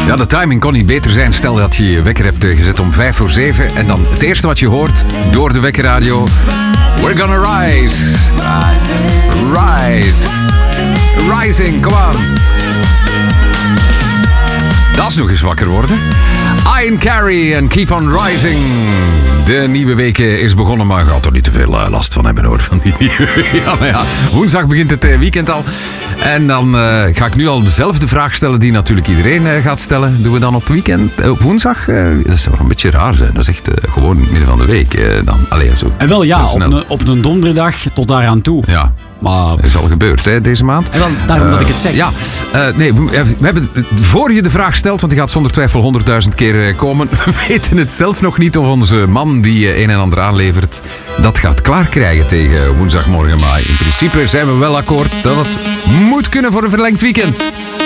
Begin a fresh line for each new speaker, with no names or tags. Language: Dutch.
Ja, de timing kon niet beter zijn. Stel dat je je wekker hebt gezet om 6:55 en dan het eerste wat je hoort door de wekkerradio: We're gonna rise. Rise. Rising, come on. Dat is nog eens wakker worden. Ian Carey en Keep on Rising. De nieuwe week is begonnen, maar gaat er niet te veel last van hebben hoor. Van die nieuwe week. Ja, maar ja, woensdag begint het weekend al. En dan ga ik nu al dezelfde vraag stellen die natuurlijk iedereen gaat stellen. Doen we dan op woensdag? Dat is nog een beetje raar zijn. Dat is echt gewoon midden van de week. Dan. Allee, zo.
En wel ja, op een donderdag tot daaraan toe.
Ja. Maar het is al gebeurd hè, deze maand.
En wel, daarom dat ik het zeg.
Ja, nee, we hebben, voor je de vraag stelt, want die gaat zonder twijfel 100.000 keer komen. We weten het zelf nog niet of onze man die een en ander aanlevert dat gaat klaarkrijgen tegen woensdagmorgen. Maar in principe zijn we wel akkoord dat het moet kunnen voor een verlengd weekend.